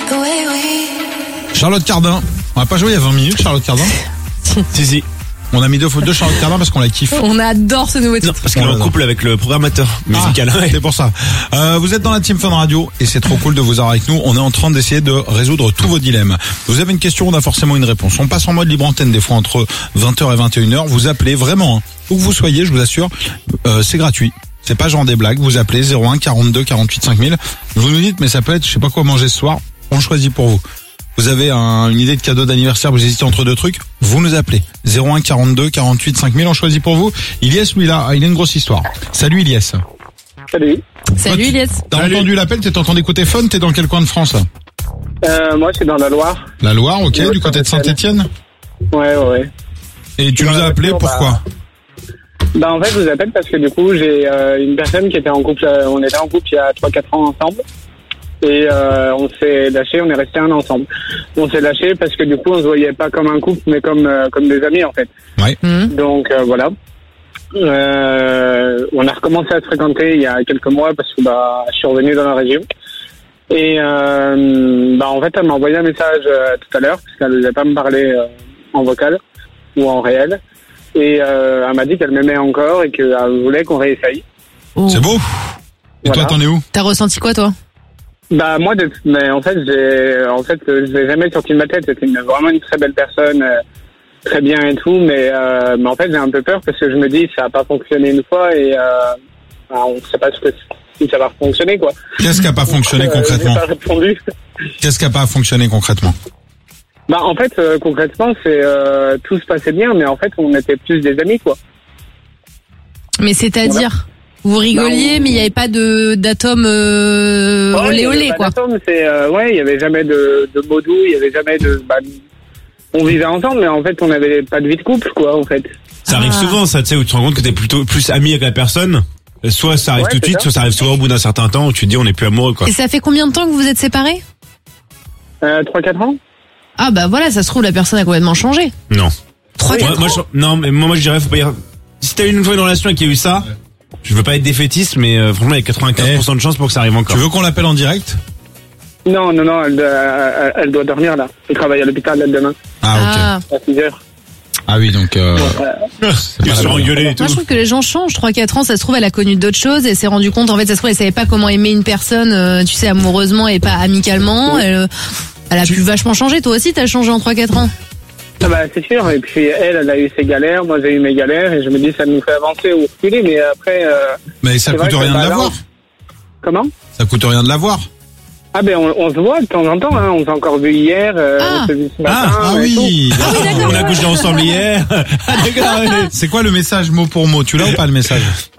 Charlotte Cardin. On n'a pas joué il y a 20 minutes, Charlotte Cardin. Si. On a mis deux Charlotte Cardin parce qu'on la kiffe. On adore ce nouveau Non, titre. parce qu'elle est en couple avec le programmateur musical. C'est pour ça. Vous êtes dans la Team Fun Radio et c'est trop cool de vous avoir avec nous. On est en train d'essayer de résoudre tous vos dilemmes. Vous avez une question, on a forcément une réponse. On passe en mode libre antenne des fois entre 20h et 21h. Vous appelez vraiment, où que vous soyez, je vous assure, c'est gratuit. C'est pas genre des blagues. Vous appelez 01 42 48 5000. Vous nous dites, mais ça peut être, je sais pas quoi manger ce soir. On choisit pour vous. Vous avez une idée de cadeau d'anniversaire, vous hésitez entre deux trucs, vous nous appelez. 01 42 48 5000, on choisit pour vous. Ilyes, lui, là, il a une grosse histoire. Salut Ilyes. Salut. Salut Ilyes. T'as entendu l'appel, t'es en train d'écouter Fun, t'es dans quel coin de France? Moi, c'est dans la Loire. La Loire, ok, Ouais, du côté de Saint-Étienne. Ouais. Et tu nous as appelé, pourquoi? Bah, en fait, je vous appelle parce que du coup, j'ai une personne qui était en couple, on était en couple il y a 3-4 ans ensemble. Et on s'est lâché, on est resté un an ensemble. On s'est lâché parce que du coup, on se voyait pas comme un couple, mais comme des amis, en fait. Ouais. Donc, voilà. On a recommencé à se fréquenter il y a quelques mois parce que je suis revenu dans la région. Et en fait, elle m'a envoyé un message tout à l'heure parce qu'elle ne voulait pas me parler en vocal ou en réel. Et elle m'a dit qu'elle m'aimait encore et qu'elle voulait qu'on réessaye. Oh. C'est beau. Et Voilà. toi, t'en es où? T'as ressenti quoi, toi? Bah moi, mais en fait, je l'ai jamais sorti de ma tête. C'était vraiment une très belle personne, très bien et tout, mais en fait, j'ai un peu peur parce que je me dis ça a pas fonctionné une fois et on ne sait pas si ça va fonctionner quoi. Qu'est-ce qui a pas fonctionné concrètement? J'ai pas répondu. Qu'est-ce qui a pas fonctionné concrètement? Bah en fait, concrètement, c'est tout se passait bien, mais en fait, on était plus des amis quoi. Mais c'est-à-dire, vous rigoliez, mais il n'y avait pas d'atome olé olé, quoi. Il y avait jamais de mots doux, il y avait jamais on vivait ensemble, mais en fait, on n'avait pas de vie de couple, quoi, en fait. Ça arrive souvent, ça, tu sais, où tu te rends compte que t'es plutôt plus ami avec la personne. Soit ça arrive tout de suite, ça. soit ça arrive souvent au bout d'un certain temps où tu te dis on n'est plus amoureux, quoi. Et ça fait combien de temps que vous vous êtes séparés? 3-4 ans. Ah bah voilà, ça se trouve, la personne a complètement changé. Non. 3-4 ans. Moi je dirais, faut pas y... Si t'as eu une fois une relation et qu'il y a eu ça, je veux pas être défaitiste, mais franchement, il y a 95% de chance pour que ça arrive encore. Tu veux qu'on l'appelle en direct? Non, elle doit dormir, là. Elle travaille à l'hôpital, demain, Ah, ok. à 6 heures. Ah oui, donc, Ils se sont engueulés et tout. Moi, je trouve que les gens changent. 3-4 ans, ça se trouve, elle a connu d'autres choses et s'est rendu compte, en fait, ça se trouve, elle savait pas comment aimer une personne, tu sais, amoureusement et pas amicalement. Oui. Elle a pu vachement changer. Toi aussi, t'as changé en 3-4 ans. Ah bah, c'est sûr. Et puis, elle a eu ses galères, moi, j'ai eu mes galères, et je me dis, ça nous fait avancer ou reculer, mais après... mais ça c'est coûte vrai rien que de l'avoir. Comment? Ça coûte rien de l'avoir. Ah ben, on se voit de temps en temps, hein. On s'est encore vu hier, on s'est vu ce matin. Oui. Ah oui, d'accord. On a couché ensemble hier. C'est quoi le message mot pour mot? Tu l'as ou pas le message?